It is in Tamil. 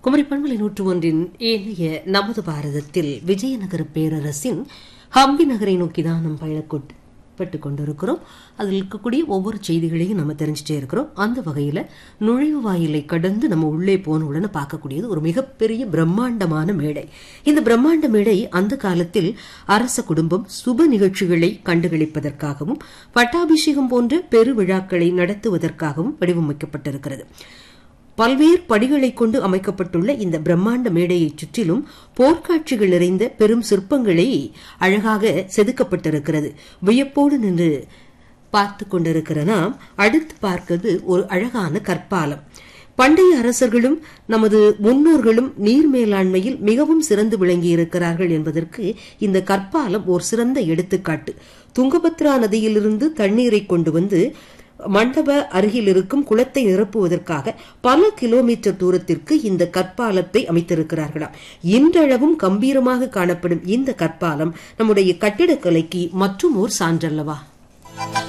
குமரி பண்பலை 101 ஏனைய நமது பாரதத்தில் விஜயநகர பேரரசின் ஹம்பி நகரை நோக்கிதான் நாம் பயணப்பட்டுக் கொண்டிருக்கிறோம். அதில் இருக்கக்கூடிய ஒவ்வொரு செய்திகளையும் நம்ம தெரிஞ்சுட்டே இருக்கிறோம். அந்த வகையில் நுழைவு வாயிலை கடந்து நம்ம உள்ளே போன உடனே பார்க்கக்கூடியது ஒரு மிகப்பெரிய பிரம்மாண்டமான மேடை. இந்த பிரம்மாண்ட மேடை அந்த காலத்தில் அரச குடும்பம் சுப நிகழ்ச்சிகளை கண்டுகளிப்பதற்காகவும் பட்டாபிஷேகம் போன்ற பெருவிழாக்களை நடத்துவதற்காகவும் வடிவமைக்கப்பட்டிருக்கிறது. பல்வேறு படிகளை கொண்டு அமைக்கப்பட்டுள்ள இந்த பிரம்மாண்ட மேடையை சுற்றிலும் போர்க்காட்சிகள் நிறைந்த பெரும் சிற்பங்களை அழகாக செதுக்கப்பட்டிருக்கிறது. வியப்போடு நின்று பார்த்து கொண்டிருக்கிற நாம் அடுத்து பார்க்கிறது ஒரு அழகான கற்பாலம். பண்டைய அரசர்களும் நமது முன்னோர்களும் நீர் மேலாண்மையில் மிகவும் சிறந்து விளங்கியிருக்கிறார்கள் என்பதற்கு இந்த கற்பாலம் ஒரு சிறந்த எடுத்துக்காட்டு. துங்கபத்ரா நதியிலிருந்து தண்ணீரை கொண்டு வந்து மண்டப அருகில் இருக்கும் குளத்தை நிரப்புவதற்காக பல கிலோமீட்டர் தூரத்திற்கு இந்த கற்பாலத்தை அமைத்திருக்கிறார்களாம். இன்றளவும் கம்பீரமாக காணப்படும் இந்த கற்பாலம் நம்முடைய கட்டிடக்கலைக்கு மற்றும் ஒரு சான்றல்லவா?